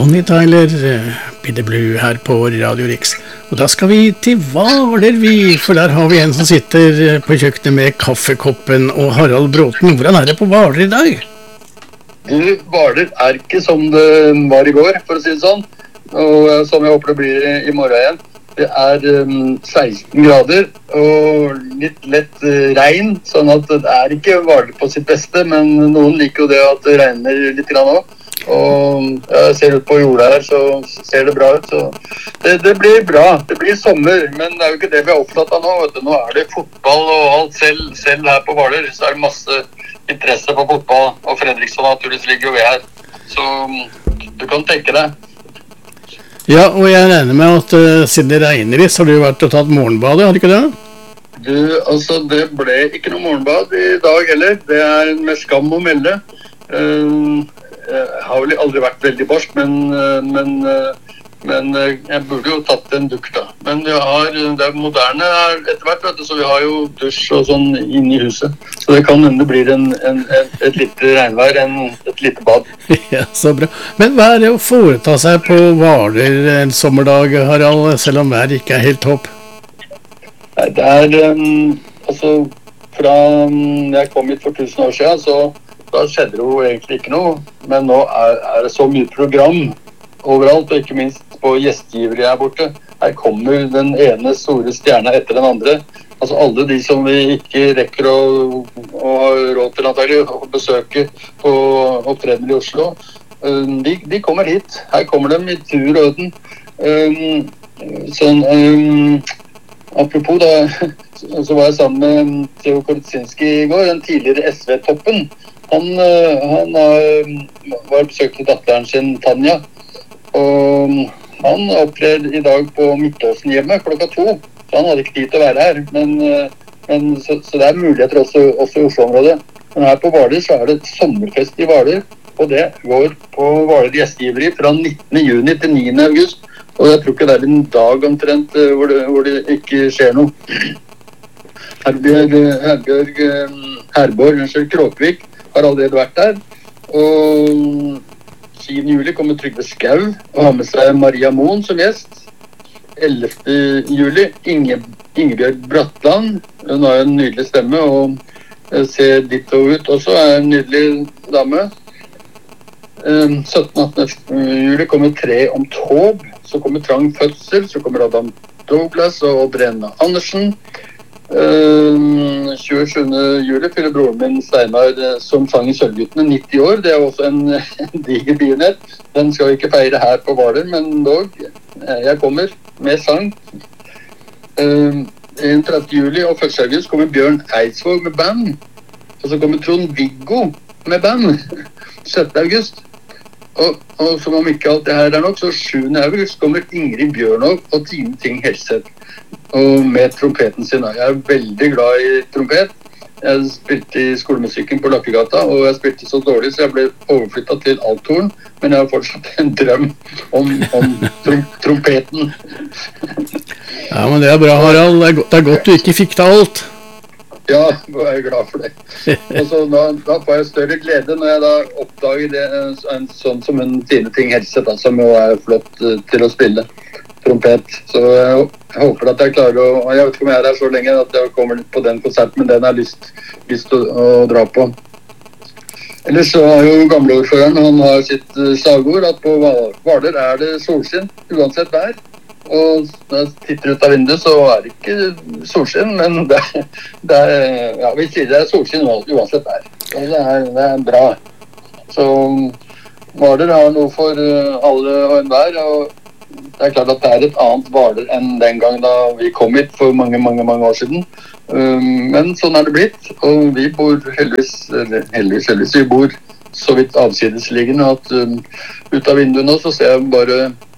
Bonnie Tyler, Bitter Blue her på Radio Rix. Og da skal vi til Hvaler, for der har vi en som sitter på kjøkkenet med kaffekoppen, og Harald Bråten. Hvordan det på Hvaler i dag? Du, Hvaler ikke som det var i går, for å si det sånn. Og som jeg håper det blir i morgen igjen. Det 16 grader og litt lett regn, sånn at det ikke Hvaler på sitt beste, men noen liker jo det at det regner litt grann også. Og jeg ser ut på jorda her, så ser det bra ut, så det blir bra, det blir sommer, men det jo ikke det vi opptatt av nå, vet du. Nå det fotball og alt, selv her på Hvaler, så det masse interesse på fotball, og Fredriksson naturligvis ligger jo ved her, så du kan tenke deg. Ja, og jeg regner med at siden det regner så har du vært og tatt morgenbadet, har du ikke det? Du, altså det ble ikke noe morgenbad i dag heller, det med skam å melde. Jeg har vel aldri vært veldig barsk, men jeg burde jo tatt en dukk da. Men det moderne etter hvert, vet du, så vi har jo dusj og sånn inne i huset. Så det kan hende det blir et lite regnvær, et lite bad. Ja, så bra. Men hva det å foreta seg på Hvaler en sommerdag, Harald, selv om været ikke helt topp? Nei, det altså, fra jeg kom hit for 1000 år siden, så da skjedde det jo egentlig ikke noe, men nå det så mye program overalt, og ikke minst på gjestgivere her borte. Her kommer den ene store stjerna etter den andre. Altså alle de som vi ikke rekker å ha råd til antagelig å besøke på opptredener i Oslo, de kommer hit. Her kommer de i tur og orden. Apropos da, så var jeg sammen med Theo Kortsinski i går, den tidligere SV-toppen. Han var besøkt til datteren sin, Tanja, og han opptrer i dag på Midtåsen hjemme klokka 2, så han hadde ikke tid til å være her, så det muligheter også i Oslo-området. Men her på Hvaler så det sommerfest i Hvaler, og det går på Hvaler gjestgiveri fra 19. juni til 9. august, og jeg tror ikke det en dag omtrent hvor det ikke skjer noe. Herborg Kråkvik har allerede vært der, og 10. juli kommer Trygve Skau og har med seg Maria Moen som gjest. 11. juli Ingebjørg Bratland, hun har en nydelig stemme og ser ditto ut også, en nydelig dame. 17-18. juli kommer Tre om tog, så kommer Trang Fødsel, så kommer Adam Douglas og Brenna Andersen. 27. juli fyller broren min Steinar som sang i Sølvguttene 90 år. Det også en diger begivenhet. Den skal vi ikke feire her på Hvaler, men dog, jeg kommer med sang. 30. juli og 1. august kommer Bjørn Eidsvåg med band. Og så kommer Trond-Viggo med band 6. august. Og som om ikke alt det her nok, så 7. august kommer Ingrid Bjørnov og Tine Ting Helseth. Og med trompeten sin. Jeg veldig glad i trompet. Jeg spilte i skolemusikken på Lakkegata, og jeg spilte så dårlig, så jeg ble overflyttet til althorn, men jeg har fortsatt en drøm om trompeten. Ja, men det bra, Harald. Det godt du ikke fikk til alt. Ja, jeg er glad for det. Og så da får jeg større glede når jeg da oppdager det, en sånn som en Tine Ting Helseth, som jo flott til å spille trompet. Så jeg håper at jeg klarer å, jeg vet ikke om jeg der så lenge at jeg kommer på den konserten, men den har lyst å dra på. Ellers så har jo gamleordføreren, han har sitt slagord at på Hvaler det solskinn, uansett vær. Og når jeg titter ut av vinduet så det ikke solskinn, men ja, vi sier det solskinn uansett vær. Og det bra. Så Hvaler har noe for alle og enhver, og det klart at det et annet Hvaler enn den gang da vi kom hit for mange år siden. Men sånn det blitt, og vi bor heldigvis, vi bor så vidt avsidesliggende at ut av vinduet nå så ser jeg bare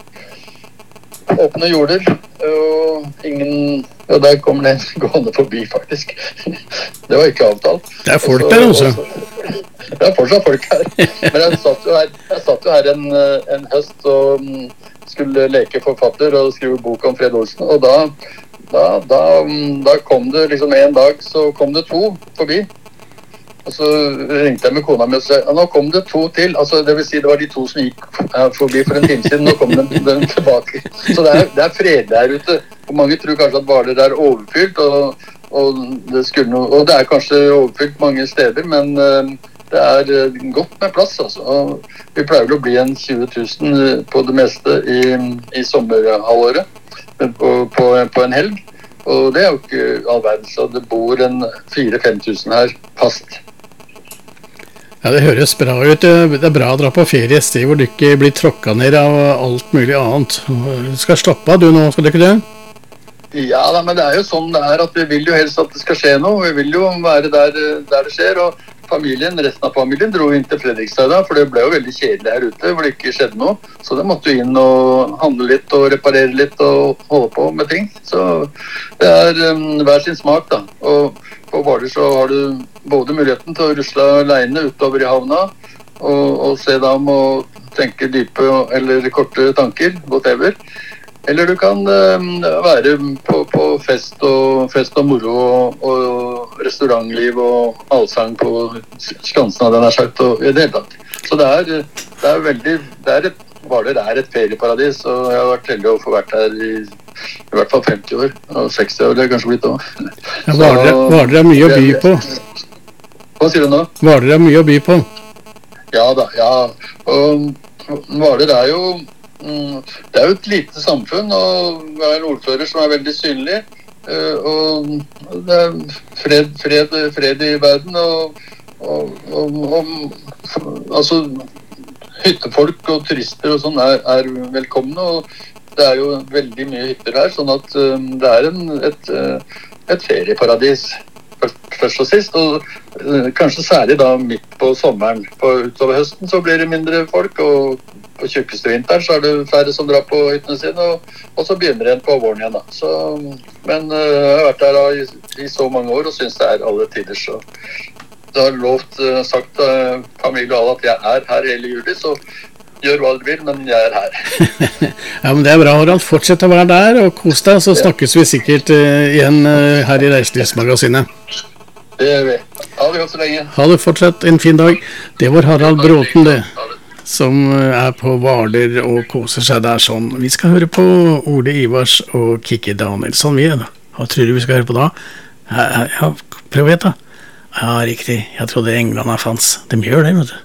åpne jorder, og og der kommer det gående forbi faktisk. Det var ikke avtalt. Det folk der også. Det fortsatt folk her. Men jeg satt jo her en høst og skulle leke forfatter og skrive bok om Fred Olsen, og da kom det liksom en dag, så kom det 2 forbi. Og så ringte jeg med kona mi og sa, nå kom det 2 til. Altså, det vil si, det var de 2 som gikk forbi for en time siden, nå kom den tilbake. Så det er fred der ute. Og mange tror kanskje at Hvaler er overfylt, og det er kanskje overfylt mange steder, men det er godt med plass, altså. Og vi pleier å bli en 20 000 på det meste i sommerhalvåret, på en helg. Og det er jo ikke all verden, så det bor en 4-5 000 her fast. Ja, det høres bra ut. Det er bra å dra på ferie et sted hvor du ikke blir tråkket ned av alt mulig annet. Du skal slappe av du nå, skal du ikke det? Ja, men det er jo sånn det er at vi vil jo helst at det skal skje noe. Vi vil jo være der det skjer, og resten av familien dro inn til Fredrikstad da, for det ble jo veldig kjedelig her ute, hvor det ikke skjedde noe. Så det måtte jo inn og handle litt og reparere litt og holde på med ting. Så det er hver sin smak da. Og på Hvaler så har du både muligheten til å rusle alene utover i havna, og se dem og tenke dype eller korte tanker, whatever. Eller du kan være på fest og moro og restaurantliv og allsang på skansen av den her sagt, og i det hele tatt. Så Hvaler er et ferieparadis, og jeg har vært heldig å få vært her i hvert fall 50 år, og 60 år det er kanskje blitt også. Ja, Hvaler er mye å by på. Hva sier du nå? Hvaler er mye å by på. Ja da, ja. Og Hvaler er jo et lite samfunn, og vi har en ordfører som er veldig synlig, og det er fred i verden, altså hyttefolk og turister og sånn er velkomne, og det er jo veldig mye hytter her, sånn at det er et ferieparadis først og sist, og kanskje særlig da midt på sommeren. Utover høsten så blir det mindre folk, og på tjukkeste vinteren så er det færre som drar på hyttene sine, og så begynner det igjen på våren igjen da. Men jeg har vært der i så mange år og synes det er alle tider, så det har sagt familie og alle at jeg er her hele juli, så gjør hva du vil, men jeg er her. Ja, men det er bra, Harald. Fortsett å være der og kos deg, så snakkes vi sikkert igjen her i Reiselivsmagasinet. Det gjør vi. Ha det godt så lenge. Ha det fortsatt en fin dag. Det var Harald Bråten det, som er på Hvaler og koser seg der sånn. Vi skal høre på Ole Ivars og Kikki Danielsson, vi da. Hva tror du vi skal høre på da? Ja, prøv å gjette da. Ja, riktig. Jeg trodde Englene fanns. De gjør det, vet du.